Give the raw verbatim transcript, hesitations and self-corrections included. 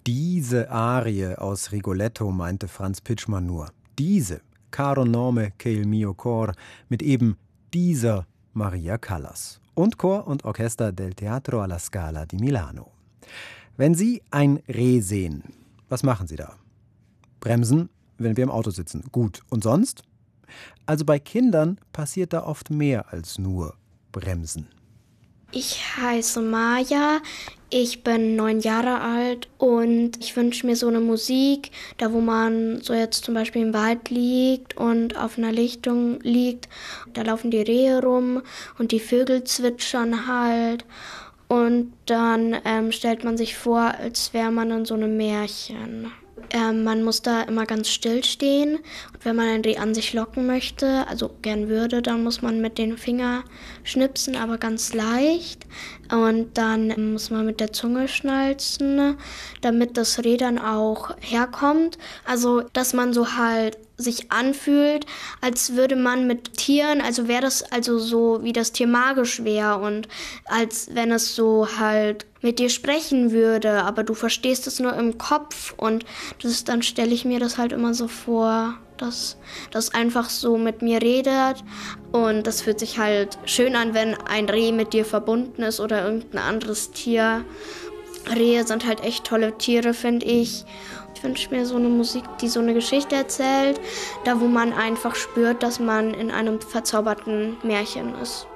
Diese Arie aus Rigoletto meinte Franz Pitschmann nur. Diese, Caro nome che il mio cor, mit eben dieser Maria Callas. Und Chor und Orchester del Teatro alla Scala di Milano. Wenn Sie ein Reh sehen, was machen Sie da? Bremsen, wenn wir im Auto sitzen. Gut. Und sonst? Also bei Kindern passiert da oft mehr als nur Bremsen. Ich heiße Maja, ich bin neun Jahre alt und ich wünsche mir so eine Musik, da wo man so jetzt zum Beispiel im Wald liegt und auf einer Lichtung liegt. Da laufen die Rehe rum und die Vögel zwitschern halt. Und dann ähm, stellt man sich vor, als wäre man in so einem Märchen. Ähm, man muss da immer ganz still stehen. Und wenn man ein Reh an sich locken möchte, also gern würde, dann muss man mit den Fingern schnipsen, aber ganz leicht. Und dann ähm, muss man mit der Zunge schnalzen, damit das Reh dann auch herkommt. Also, dass man so halt sich anfühlt, als würde man mit Tieren, also wäre das also so, wie das Tier magisch wäre und als wenn es so halt mit dir sprechen würde, aber du verstehst es nur im Kopf und das, dann stelle ich mir das halt immer so vor, dass das einfach so mit mir redet und das fühlt sich halt schön an, wenn ein Reh mit dir verbunden ist oder irgendein anderes Tier. Rehe sind halt echt tolle Tiere, finde ich. Ich wünsche mir so eine Musik, die so eine Geschichte erzählt, da wo man einfach spürt, dass man in einem verzauberten Märchen ist.